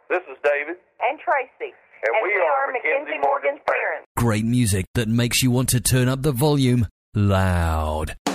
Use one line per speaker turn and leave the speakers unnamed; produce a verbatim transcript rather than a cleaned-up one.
This is David.
And Tracy.
And, and we, we are Mackenzie Morgan's parents.
Great music that makes you want to turn up the volume loud.